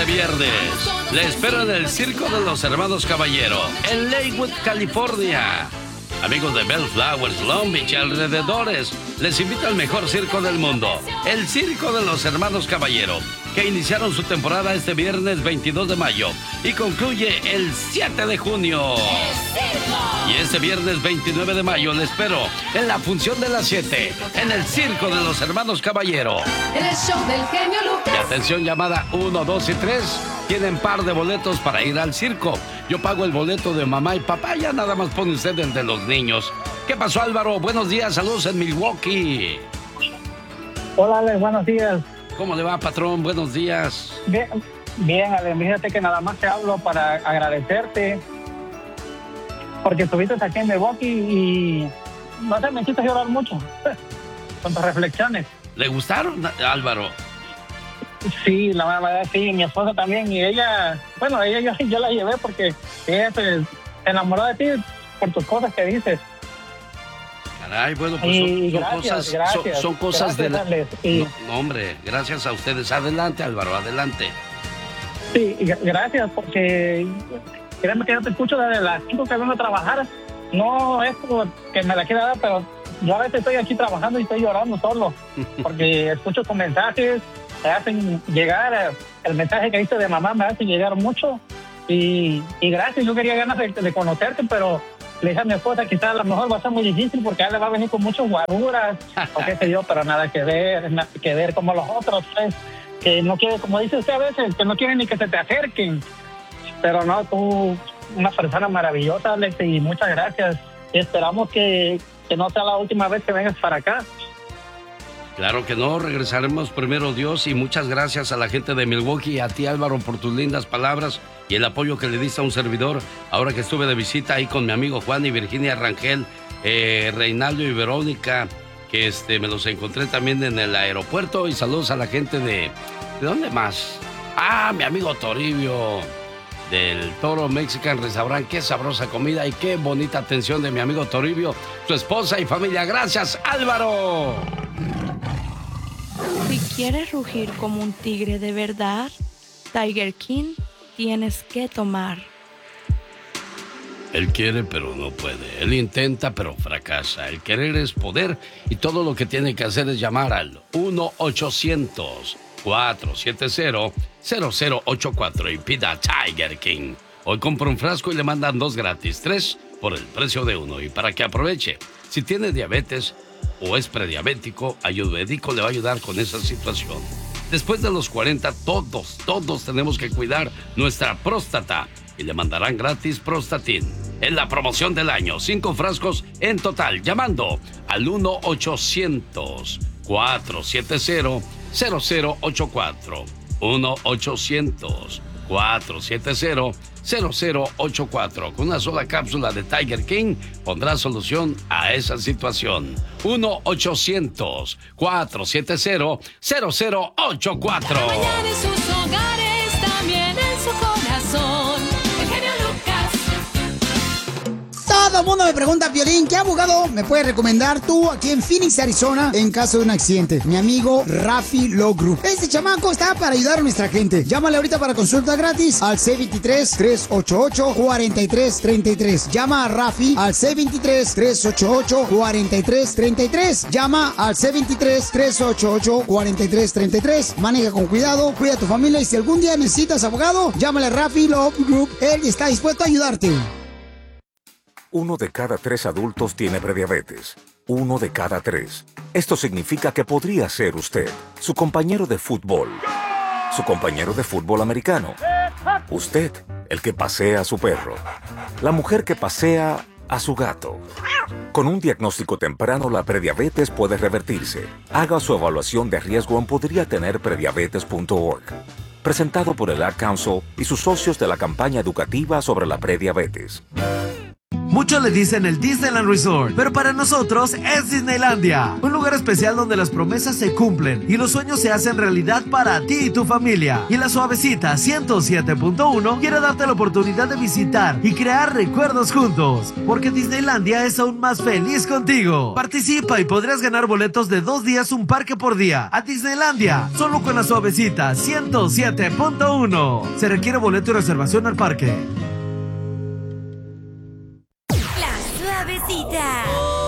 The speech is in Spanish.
este viernes. Le espero en el Circo de los Hermanos Caballero, en Lakewood, California. Amigos de Bellflowers, Long Beach y alrededores, les invito al mejor circo del mundo, el Circo de los Hermanos Caballero, que iniciaron su temporada este viernes 22 de mayo y concluye el 7 de junio. Y este viernes 29 de mayo le espero en la función de las 7, en el Circo de los Hermanos Caballero. En el show del genio Lucas. Y atención, llamada 1, 2 y 3. Tienen par de boletos para ir al circo. Yo pago el boleto de mamá y papá, ya nada más pone usted el de los niños. ¿Qué pasó, Álvaro? Buenos días, saludos en Milwaukee. Hola, Ale, buenos días. ¿Cómo le va, patrón? Buenos días. Bien, Ale, fíjate que nada más te hablo para agradecerte porque estuviste aquí en Milwaukee y no sé, me hiciste llorar mucho con tus reflexiones. ¿Le gustaron, Álvaro? Sí, la verdad, sí, mi esposa también, y ella, bueno, yo la llevé porque ella se enamoró de ti por tus cosas que dices. Caray, bueno, pues son cosas de la... No, hombre, gracias a ustedes. Adelante, Álvaro, adelante. Sí, gracias, porque créeme que yo te escucho desde las 5 que vengo a trabajar. No es porque me la quiera dar, pero yo a veces estoy aquí trabajando y estoy llorando solo, porque escucho tus mensajes, me hacen llegar, el mensaje que diste de mamá me hace llegar mucho, y gracias. Yo quería ganas de conocerte, pero le dije a mi esposa que a lo mejor va a ser muy difícil porque a él le va a venir con muchas guaruras o qué sé yo, pero nada que ver como los otros, pues, que no quiere, como dice usted a veces, que no quieren ni que se te acerquen. Pero no, tú, una persona maravillosa, Alex, y muchas gracias. Y esperamos que no sea la última vez que vengas para acá. Claro que no, regresaremos primero Dios, y muchas gracias a la gente de Milwaukee y a ti, Álvaro, por tus lindas palabras y el apoyo que le diste a un servidor ahora que estuve de visita ahí con mi amigo Juan y Virginia Rangel, Reinaldo y Verónica, que me los encontré también en el aeropuerto. Y saludos a la gente ¿de dónde más? Mi amigo Toribio del Toro Mexican Restaurant. Qué sabrosa comida y qué bonita atención de mi amigo Toribio, su esposa y familia. Gracias, Álvaro. Si quieres rugir como un tigre de verdad, Tiger King tienes que tomar. Él quiere, pero no puede. Él intenta, pero fracasa. El querer es poder, y todo lo que tiene que hacer es llamar al 1-800-470-0084 y pida Tiger King. Hoy compra un frasco y le mandan 2 gratis, 3 por el precio de 1. Y para que aproveche, si tiene diabetes o es prediabético, Ayurvédico le va a ayudar con esa situación. Después de los 40, todos tenemos que cuidar nuestra próstata, y le mandarán gratis Prostatin. En la promoción del año, 5 frascos en total, llamando al 1-800-470-0084. 1-800-470-0084. Con una sola cápsula de Tiger King pondrá solución a esa situación. 1-800-470-0084. Mañana en sus hogares, también en su corazón. El genio Lucas. Todo el mundo me pregunta, Piolín, ¿qué abogado me puedes recomendar tú aquí en Phoenix, Arizona, en caso de un accidente? Mi amigo Rafi Law Group. Este chamaco está para ayudar a nuestra gente. Llámale ahorita para consulta gratis al C23-388-4333. Llama a Rafi al C23-388-4333. Llama al C23-388-4333. Maneja con cuidado, cuida a tu familia, y si algún día necesitas abogado, llámale a Rafi Law Group. Él está dispuesto a ayudarte. 1 de cada 3 adultos tiene prediabetes. 1 de cada 3. Esto significa que podría ser usted, su compañero de fútbol, su compañero de fútbol americano, usted, el que pasea a su perro, la mujer que pasea a su gato. Con un diagnóstico temprano, la prediabetes puede revertirse. Haga su evaluación de riesgo en podriatenerprediabetes.org. Presentado por el Ad Council y sus socios de la campaña educativa sobre la prediabetes. Muchos le dicen el Disneyland Resort, pero para nosotros es Disneylandia, un lugar especial donde las promesas se cumplen y los sueños se hacen realidad para ti y tu familia. Y la Suavecita 107.1 quiere darte la oportunidad de visitar y crear recuerdos juntos, porque Disneylandia es aún más feliz contigo. Participa y podrás ganar boletos de 2 días, un parque por día a Disneylandia, solo con la Suavecita 107.1. Se requiere boleto y reservación al parque. La Suavecita.